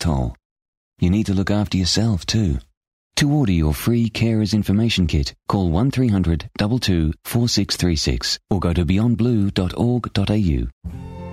toll. You need to look after yourself too. To order your free Carers Information Kit, call 1300 22 4636 or go to beyondblue.org.au.